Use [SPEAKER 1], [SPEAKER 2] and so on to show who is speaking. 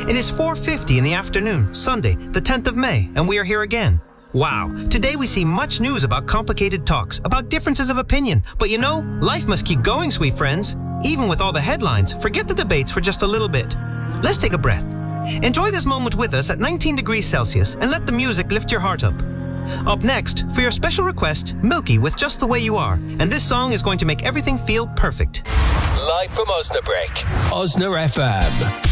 [SPEAKER 1] It is 4:50 in the afternoon, Sunday, the 10th of May, and we are here again. Wow, today we see much news about complicated talks, about differences of opinion. But you know, life must keep going, sweet friends. Even with all the headlines, forget the debates for just a little bit. Let's take a breath. Enjoy this moment with us at 19 degrees Celsius and let the music lift your heart up. Up next, for your special request, Milky with Just the Way You Are. And this song is going to make everything feel perfect.
[SPEAKER 2] Live from Osnabrück, Osna FM.